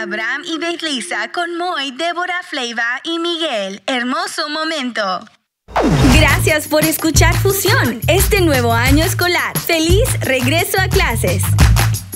Abraham y Beatriza con Moy, Débora, Fleiva y Miguel. Hermoso momento. Gracias por escuchar Fusión este nuevo año escolar. ¡Feliz regreso a clases!